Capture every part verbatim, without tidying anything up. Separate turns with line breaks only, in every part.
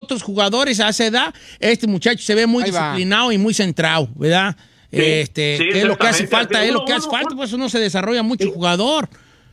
otros jugadores a esa edad, este muchacho se ve muy Ahí disciplinado va. y muy centrado, ¿verdad? Sí, este, sí, que es lo que hace falta, es lo que hace uno, falta, pues no se desarrolla mucho sí. jugador.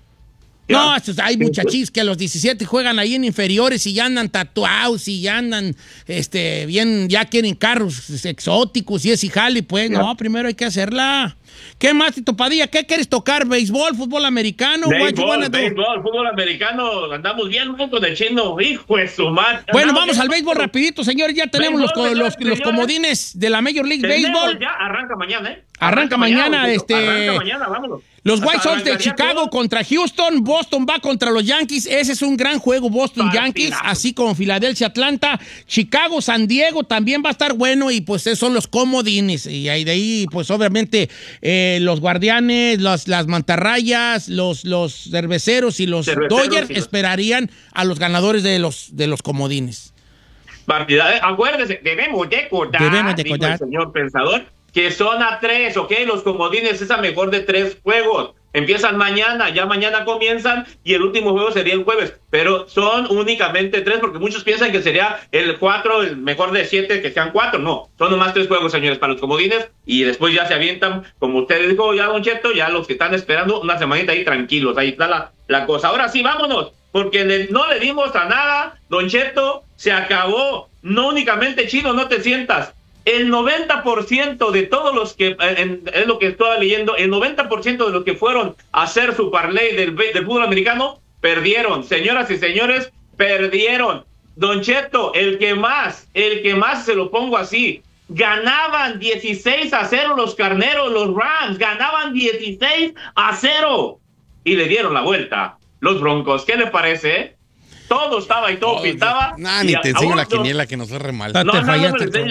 No, hay muchachis que a los diecisiete juegan ahí en inferiores y ya andan tatuados y ya andan, este, bien, ya quieren carros exóticos y ese jale, pues, no, primero hay que hacerla. ¿Qué más, Tito Padilla? ¿Qué quieres tocar? ¿Béisbol, fútbol americano?
Béisbol, béisbol, fútbol americano, andamos bien con el chino, hijo de su madre.
Bueno, vamos al béisbol rapidito, señores, ya tenemos béisbol, los, señores, los, señores. los comodines de la Major League Baseball.
Ya, arranca mañana, ¿eh?
Arranca, arranca mañana, mañana este...
Arranca mañana, vámonos.
Los White Sox de Chicago todo. contra Houston, Boston va contra los Yankees, ese es un gran juego, Boston Para Yankees, final. así como Filadelfia, Atlanta, Chicago, San Diego también va a estar bueno y pues esos son los comodines y ahí de ahí pues obviamente eh, los Guardianes, los, las Mantarrayas, los, los Cerveceros y los Cerveceros, Dodgers sí. esperarían a los ganadores de los, de los comodines.
Partida, eh, acuérdese, debemos de acordar,
debemos de acordar.
dijo el señor pensador, que son a tres, ¿ok? Los comodines es a mejor de tres juegos. Empiezan mañana, ya mañana comienzan y el último juego sería el jueves. Pero son únicamente tres porque muchos piensan que sería el cuatro, el mejor de siete, que sean cuatro. No, son nomás tres juegos, señores, para los comodines y después ya se avientan, como usted dijo, ya, Don Cheto, ya los que están esperando una semanita ahí tranquilos. Ahí está la, la cosa. Ahora sí, vámonos, porque le, no le dimos a nada, Don Cheto, se acabó. No únicamente Chino, no te sientas. El noventa por ciento de todos los que, en, es lo que estaba leyendo, el noventa por ciento de los que fueron a hacer su parlay del, del fútbol americano, perdieron. Señoras y señores, perdieron. Don Cheto, el que más, el que más se lo pongo así, ganaban dieciséis a cero los carneros, los Rams, ganaban dieciséis a cero. Y le dieron la vuelta. Los Broncos, ¿qué le parece? Todo estaba y todo oh, pintaba.
No, ni te enseño la quiniela que nos fue re mal.
No, no, no, no, no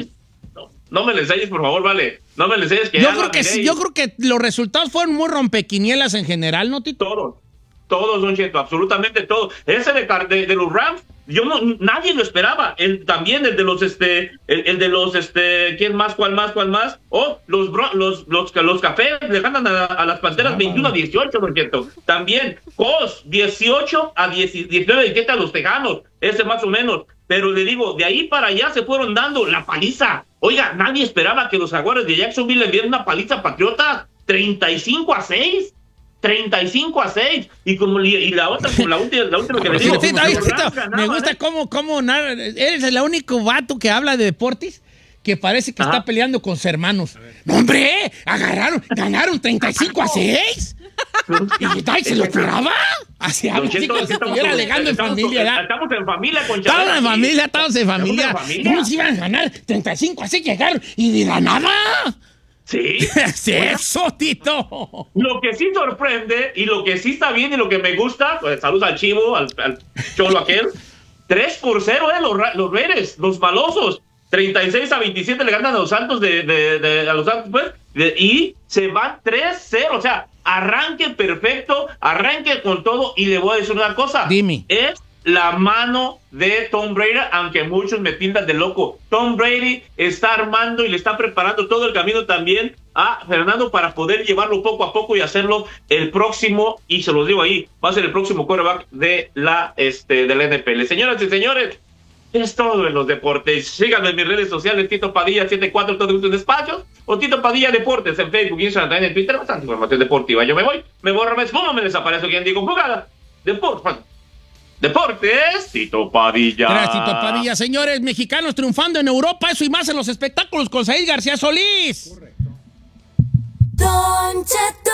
No me le enseñes, por favor, vale. No me le enseñes que
yo creo que sí, yo creo que los resultados fueron muy rompequinielas en general, ¿no, Tito?
Todos, todos, Don Cheto, absolutamente todos. Ese de, de, de los Rams, yo no, nadie lo esperaba. El, también el de los, este, el, el de los, este, ¿quién más, cuál más, cuál más? Oh, los, los, los, los Cafés le ganan a, a las Panteras ah, veintiuno a dieciocho, Don Cheto. También, Cos, dieciocho a diecinueve, diecisiete a los Tejanos, ese más o menos. Pero le digo, de ahí para allá se fueron dando la paliza. Oiga, nadie esperaba que los Jaguares de Jacksonville le dieran una paliza a Patriotas. treinta y cinco a seis. treinta y cinco a seis. Y como y la otra, como la última, la última que le digo.
Tito, Tito, Tito, ganaban, me gusta ¿eh? cómo, cómo eres el único vato que habla de deportes que parece que Ajá. está peleando con sus hermanos. ¡No, hombre! Agarraron, ganaron treinta y cinco a seis. ¿Y tal, se lo esperaba? Así algo así que se estuviera alegando en familia, ¿verdad?
Estamos en familia, Concha.
Estamos en familia, estamos en familia. ¿Cómo se iban a ganar treinta y cinco así llegaron y de la nada?
Sí.
¿Es eso, Tito?
Lo que sí sorprende y lo que sí está bien y lo que me gusta, pues, saludos al chivo, al, al cholo aquel, tres por cero, eh, los, los Reyes, los malosos. treinta y seis a veintisiete le ganan a los Santos de, de, de a los Santos, pues, de, y se van tres cero, o sea, arranque perfecto, arranque con todo, y le voy a decir una cosa.
Dime.
Es la mano de Tom Brady, aunque muchos me tildan de loco. Tom Brady está armando y le está preparando todo el camino también a Fernando para poder llevarlo poco a poco y hacerlo el próximo, y se los digo ahí, va a ser el próximo quarterback de la, este, de la N F L. Señoras y señores, es todo en los deportes. Síganme en mis redes sociales, Tito Padilla setenta y cuatro, todo en despachos, o Tito Padilla Deportes en Facebook, Instagram, también en Twitter, bastante información deportiva. Yo me voy, me borro, me esfumo, me desaparezco, quien digo jugada. Deportes, Deportes, Tito Padilla.
Gracias, Tito Padilla. Señores, mexicanos triunfando en Europa, eso y más en los espectáculos con Said García Solís. Correcto.
Don Cheto.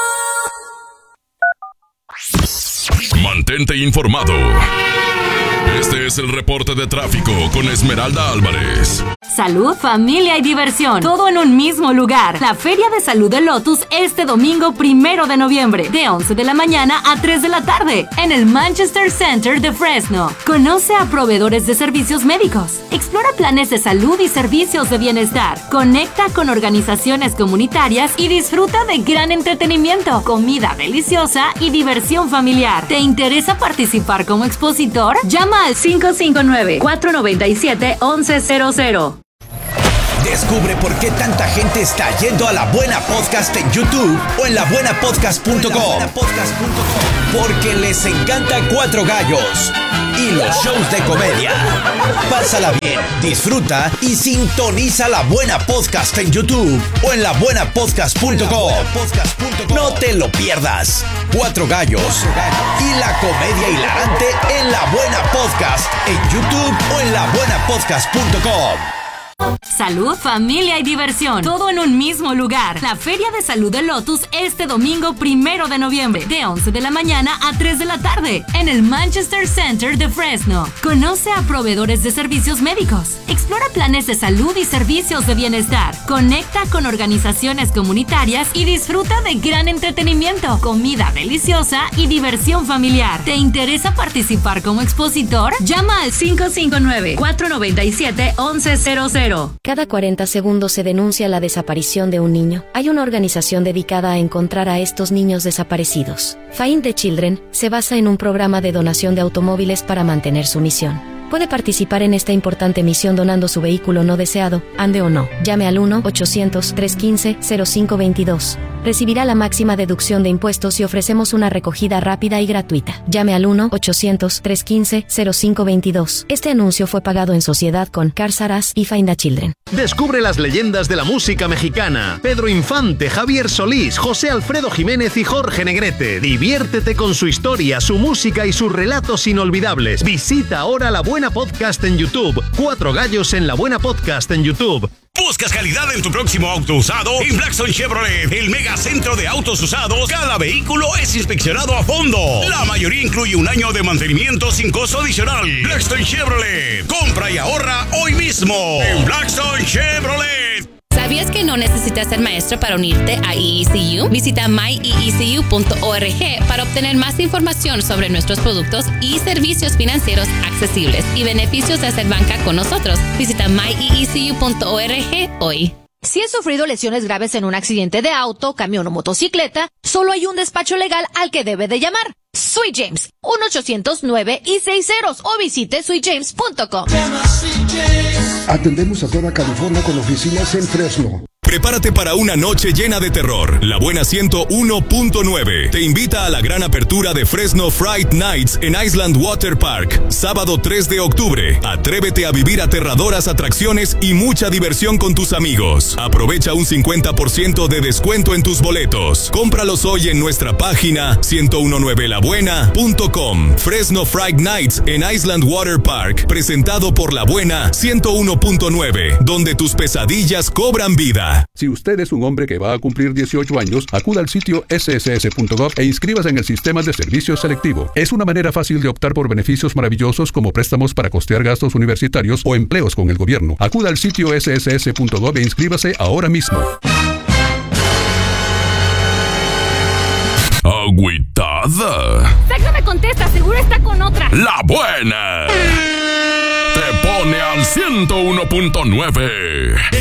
Mantente informado. Este es el reporte de tráfico con Esmeralda Álvarez.
Salud, familia y diversión, todo en un mismo lugar. La Feria de Salud de Lotus este domingo primero de noviembre, de once de la mañana a tres de la tarde, en el Manchester Center de Fresno. Conoce a proveedores de servicios médicos, explora planes de salud y servicios de bienestar, conecta con organizaciones comunitarias y disfruta de gran entretenimiento, comida deliciosa y diversión familiar. ¿Te interesa participar como expositor? Llama al cinco cinco nueve, cuatro nueve siete, uno uno cero cero.
Descubre por qué tanta gente está yendo a La Buena Podcast en YouTube o en la buena podcast punto com. Porque les encanta Cuatro Gallos y los shows de comedia. Pásala bien, disfruta y sintoniza La Buena Podcast en YouTube o en la buena podcast punto com. No te lo pierdas. Cuatro Gallos y la comedia hilarante en La Buena Podcast en YouTube o en la buena podcast punto com.
Salud, familia y diversión, todo en un mismo lugar. La Feria de Salud de Lotus este domingo primero de noviembre, de once de la mañana a tres de la tarde, en el Manchester Center de Fresno. Conoce a proveedores de servicios médicos, explora planes de salud y servicios de bienestar, conecta con organizaciones comunitarias y disfruta de gran entretenimiento, comida deliciosa y diversión familiar. ¿Te interesa participar como expositor? Llama al cinco cinco nueve, cuatro nueve siete, once cero cero.
Cada cuarenta segundos se denuncia la desaparición de un niño. Hay una organización dedicada a encontrar a estos niños desaparecidos. Find the Children se basa en un programa de donación de automóviles para mantener su misión. Puede participar en esta importante misión donando su vehículo no deseado, ande o no. Llame al uno ochocientos, trescientos quince, cero cinco veintidós. Recibirá la máxima deducción de impuestos y ofrecemos una recogida rápida y gratuita. Llame al uno ochocientos, trescientos quince, cero cinco veintidós. Este anuncio fue pagado en sociedad con Cars R Us y Find a Children.
Descubre las leyendas de la música mexicana. Pedro Infante, Javier Solís, José Alfredo Jiménez y Jorge Negrete. Diviértete con su historia, su música y sus relatos inolvidables. Visita ahora La Buena Podcast en YouTube. Cuatro Gallos en La Buena Podcast en YouTube.
¿Buscas calidad en tu próximo auto usado? En Blackstone Chevrolet, el mega centro de autos usados, cada vehículo es inspeccionado a fondo. La mayoría incluye un año de mantenimiento sin costo adicional. Blackstone Chevrolet, compra y ahorra hoy mismo en Blackstone Chevrolet.
¿Sabías que no necesitas ser maestro para unirte a E E C U? Visita my e e c u punto org para obtener más información sobre nuestros productos y servicios financieros accesibles y beneficios de hacer banca con nosotros. Visita my e e c u punto org hoy.
Si has sufrido lesiones graves en un accidente de auto, camión o motocicleta, solo hay un despacho legal al que debe de llamar. Sweet James, uno ochocientos nueve y seis ceros o visite sweet james punto com.
Atendemos a toda California con oficinas en Fresno.
Prepárate para una noche llena de terror. La Buena ciento uno punto nueve te invita a la gran apertura de Fresno Fright Nights en Island Water Park, sábado tres de octubre. Atrévete a vivir aterradoras atracciones y mucha diversión con tus amigos. Aprovecha un cincuenta por ciento de descuento en tus boletos. Cómpralos hoy en nuestra página ciento diecinueve la buena punto com. Fresno Fright Nights en Island Water Park, presentado por La Buena ciento uno punto nueve, donde tus pesadillas cobran vida.
Si usted es un hombre que va a cumplir dieciocho años, acuda al sitio ese ese ese punto gov e inscríbase en el sistema de servicio selectivo. Es una manera fácil de optar por beneficios maravillosos como préstamos para costear gastos universitarios o empleos con el gobierno. Acuda al sitio ese ese ese punto gov e inscríbase ahora mismo.
Agüitada.
Zack no me contesta, seguro está con otra.
La Buena te pone al ciento uno punto nueve.